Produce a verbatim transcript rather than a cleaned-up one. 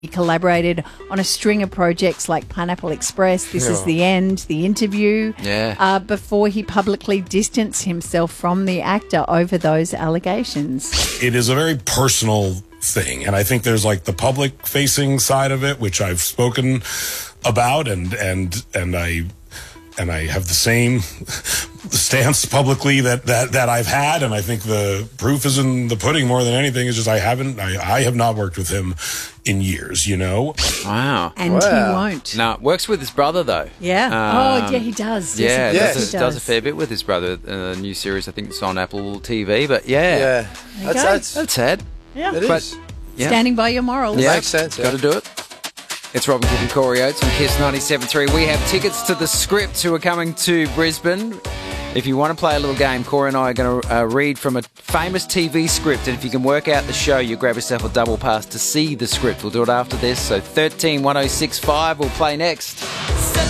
He collaborated on a string of projects like Pineapple Express, This Yeah. Is the End, The Interview, Yeah. uh, before he publicly distanced himself from the actor over those allegations. It is a very personal thing, and I think there's like the public facing side of it, which I've spoken about, and and and I and I have the same stance publicly that, that, that I've had, and I think the proof is in the pudding more than anything. Is just I haven't, I, I have not worked with him in years, you know? Wow. And Wow. he won't. No, works with his brother, though. Yeah. Um, oh, yeah, he does. Yeah, Yes, Yes. does, he a, does a fair bit with his brother. A new series, I think it's on Apple T V, but yeah. Yeah. you That's, go. that's, That's sad. Yeah. it But- is. Yeah. Standing by your morals. Yeah. Makes sense, yeah. Got to do it. It's Robin Gibb and Corey Oates from Kiss ninety-seven point three. We have tickets to The Script who are coming to Brisbane. If you want to play a little game, Corey and I are going to uh, read from a famous T V script, and if you can work out the show, you grab yourself a double pass to see The Script. We'll do it after this. So thirteen one oh six five will play next.